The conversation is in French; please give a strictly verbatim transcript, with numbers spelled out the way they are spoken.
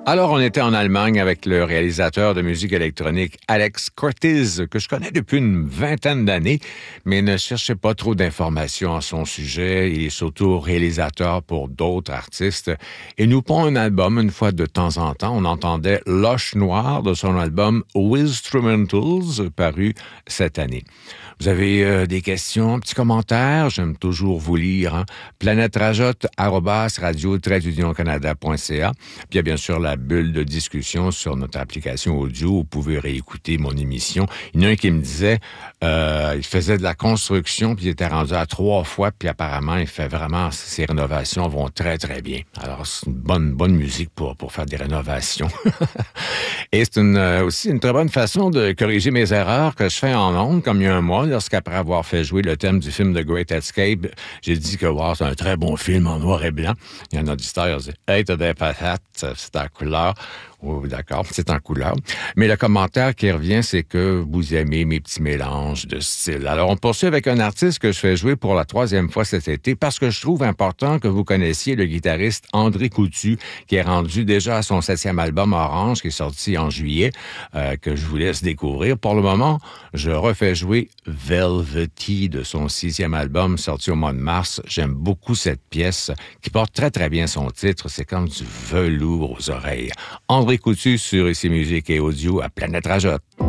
Alors, on était en Allemagne avec le réalisateur de musique électronique Alex Cortez, que je connais depuis une vingtaine d'années, mais ne cherchez pas trop d'informations à son sujet. Il est surtout réalisateur pour d'autres artistes et nous pond un album une fois de temps en temps. On entendait Loche Noire de son album Wizzstrumentals, paru cette année. Vous avez euh, des questions, petits commentaires, j'aime toujours vous lire. Hein? planète rajotte arobase radio tiret union canada point c a. Puis il y a bien sûr la bulle de discussion sur notre application audio. Vous pouvez réécouter mon émission. Il y en a un qui me disait, euh, il faisait de la construction, puis il était rendu à trois fois, puis apparemment, il fait vraiment, ses rénovations vont très, très bien. Alors, c'est une bonne, bonne musique pour, pour faire des rénovations. Et c'est une, euh, aussi une très bonne façon de corriger mes erreurs que je fais en ondes, comme il y a un mois, lorsqu'après avoir fait jouer le thème du film The Great Escape, j'ai dit que wow, c'est un très bon film en noir et blanc. Il y a un auditeur qui a dit « Hey, t'as des patates, c'est en couleur. » Oh, d'accord, c'est en couleur. Mais le commentaire qui revient, c'est que vous aimez mes petits mélanges de styles. Alors, on poursuit avec un artiste que je fais jouer pour la troisième fois cet été parce que je trouve important que vous connaissiez le guitariste André Coutu, qui est rendu déjà à son septième album Orange, qui est sorti en juillet, euh, que je vous laisse découvrir. Pour le moment, je refais jouer Velvety de son sixième album sorti au mois de mars. J'aime beaucoup cette pièce qui porte très, très bien son titre. C'est comme du velours aux oreilles. André Coutu sur Ici Musique et Audio à Planète Rajotte.